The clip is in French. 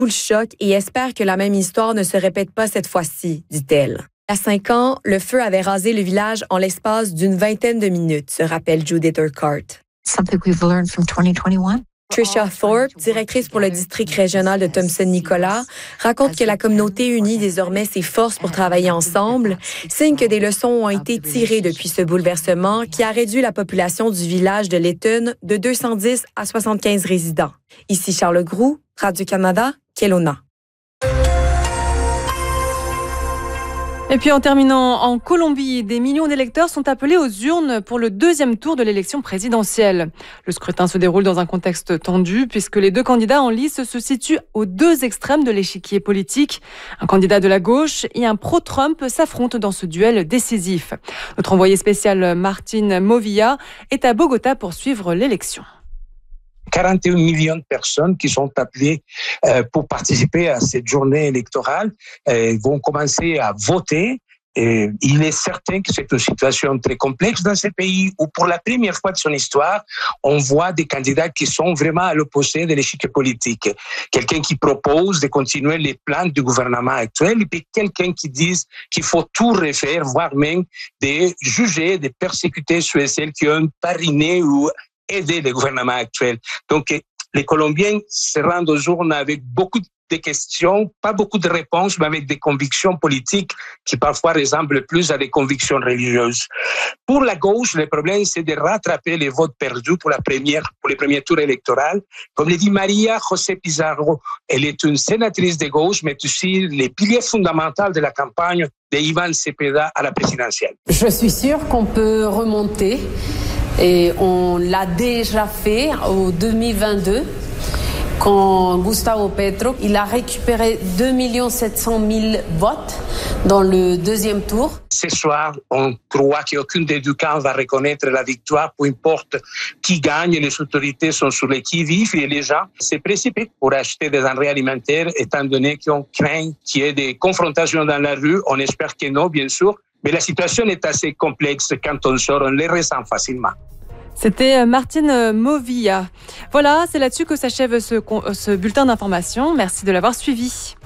sous le choc et espère que la même histoire ne se répète pas cette fois-ci, dit-elle. À 5 ans, le feu avait rasé le village en l'espace d'une vingtaine de minutes, se rappelle Judith Urquhart. Something we've learned from 2021. Tricia Thorpe, directrice pour le district régional de Thompson-Nicolas, raconte que la communauté unit désormais ses forces pour travailler ensemble, signe que des leçons ont été tirées depuis ce bouleversement qui a réduit la population du village de Letton de 210 à 75 résidents. Ici Charles Groux, Radio-Canada, Kelowna. Et puis en terminant, en Colombie, des millions d'électeurs sont appelés aux urnes pour le deuxième tour de l'élection présidentielle. Le scrutin se déroule dans un contexte tendu puisque les deux candidats en lice se situent aux deux extrêmes de l'échiquier politique. Un candidat de la gauche et un pro-Trump s'affrontent dans ce duel décisif. Notre envoyé spécial Martine Movilla est à Bogota pour suivre l'élection. 41 millions de personnes qui sont appelées pour participer à cette journée électorale vont commencer à voter. Et il est certain que c'est une situation très complexe dans ce pays où, pour la première fois de son histoire, on voit des candidats qui sont vraiment à l'opposé de l'échiquier politique. Quelqu'un qui propose de continuer les plans du gouvernement actuel et puis quelqu'un qui dit qu'il faut tout refaire, voire même de juger, de persécuter ceux et celles qui ont parrainé ou aider le gouvernement actuel. Donc, les Colombiens se rendent aux urnes avec beaucoup de questions, pas beaucoup de réponses, mais avec des convictions politiques qui parfois ressemblent plus à des convictions religieuses. Pour la gauche, le problème, c'est de rattraper les votes perdus pour les premiers tours électoraux. Comme le dit Maria José Pizarro, elle est une sénatrice de gauche, mais aussi les piliers fondamentaux de la campagne de Iván Cepeda à la présidentielle. Je suis sûre qu'on peut remonter. Et on l'a déjà fait au 2022, quand Gustavo Petro, il a récupéré 2 700 000 votes dans le deuxième tour. Ce soir, on croit qu'aucun des deux camps va reconnaître la victoire, peu importe qui gagne. Les autorités sont sur les qui-vive et les gens se précipitent pour acheter des denrées alimentaires, étant donné qu'on craint qu'il y ait des confrontations dans la rue. On espère que non, bien sûr. Mais la situation est assez complexe. Quand on sort, on les ressent facilement. C'était Martine Movilla. Voilà, c'est là-dessus que s'achève ce bulletin d'information. Merci de l'avoir suivi.